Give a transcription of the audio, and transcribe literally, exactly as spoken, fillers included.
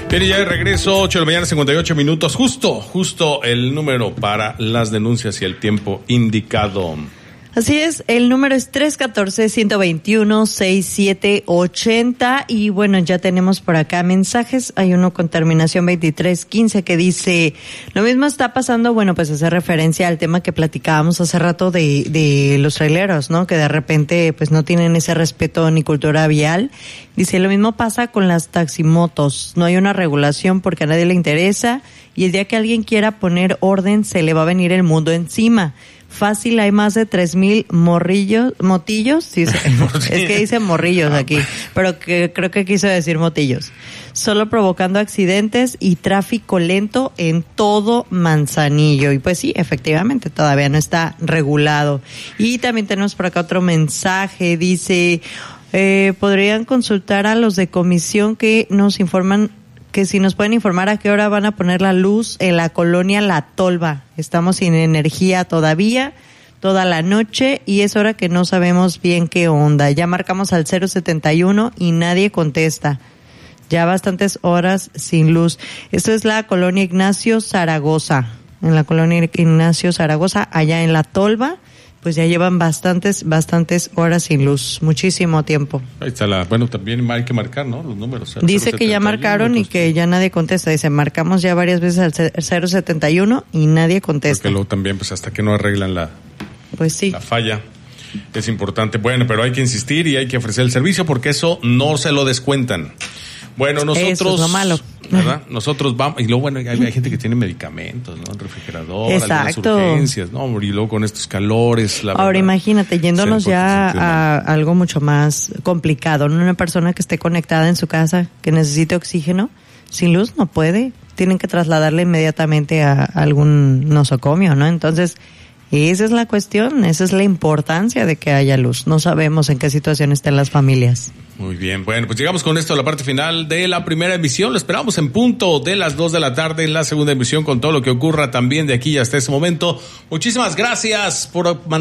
Bien, y ya de regreso, ocho de la mañana, cincuenta y ocho minutos. Justo, justo el número para las denuncias y el tiempo indicado. Así es, el número es tres uno cuatro, uno dos uno, seis siete ocho cero y bueno, ya tenemos por acá mensajes. Hay uno con terminación veintitrés quince que dice, lo mismo está pasando, bueno, pues hace referencia al tema que platicábamos hace rato de, de los traileros, ¿no? Que de repente pues no tienen ese respeto ni cultura vial. Dice, lo mismo pasa con las taximotos, no hay una regulación porque a nadie le interesa y el día que alguien quiera poner orden se le va a venir el mundo encima. Fácil, hay más de tres mil morrillos, motillos, sí, es que dice morrillos aquí, pero que creo que quiso decir motillos. Solo provocando accidentes y tráfico lento en todo Manzanillo. Y pues sí, efectivamente, todavía no está regulado. Y también tenemos por acá otro mensaje, dice, eh, podrían consultar a los de comisión que nos informan que si nos pueden informar a qué hora van a poner la luz en la colonia La Tolva. Estamos sin energía todavía, toda la noche, y es hora que no sabemos bien qué onda. Ya marcamos al cero setenta y uno y nadie contesta. Ya bastantes horas sin luz. Esto es la colonia Ignacio Zaragoza. En la colonia Ignacio Zaragoza, allá en La Tolva, pues ya llevan bastantes, bastantes horas sin luz, muchísimo tiempo. Ahí está la, bueno, también hay que marcar, ¿no? Los números. Dice que ya marcaron y que ya nadie contesta. Dice, marcamos ya varias veces al cero setenta y uno y nadie contesta. Porque luego también, pues hasta que no arreglan la, pues sí, la falla, es importante. Bueno, pero hay que insistir y hay que ofrecer el servicio porque eso no se lo descuentan. Bueno, nosotros, eso es lo malo, ¿verdad? Nosotros vamos, y luego, bueno, hay, hay gente que tiene medicamentos, ¿no? El refrigerador, exacto, algunas urgencias, ¿no? Y luego con estos calores, la ahora verdad, imagínate, yéndonos ya a algo mucho más complicado, ¿no? Una persona que esté conectada en su casa, que necesite oxígeno, sin luz no puede, tienen que trasladarle inmediatamente a algún nosocomio, ¿no? Entonces, esa es la cuestión, esa es la importancia de que haya luz. No sabemos en qué situación están las familias. Muy bien, bueno, pues llegamos con esto a la parte final de la primera emisión. Lo esperamos en punto de las dos de la tarde en la segunda emisión con todo lo que ocurra también de aquí hasta ese momento. Muchísimas gracias por mantenernos